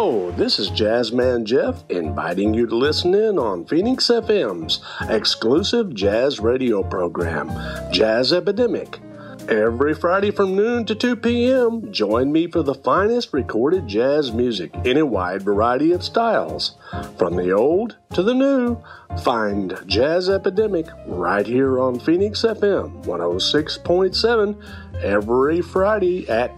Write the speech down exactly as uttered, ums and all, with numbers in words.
Hello, this is Jazzman Jeff, inviting you to listen in on Phoenix F M's exclusive jazz radio program, Jazz Epidemic. Every Friday from noon to two p.m., join me for the finest recorded jazz music in a wide variety of styles. From the old to the new, find Jazz Epidemic right here on Phoenix F M one oh six point seven every Friday at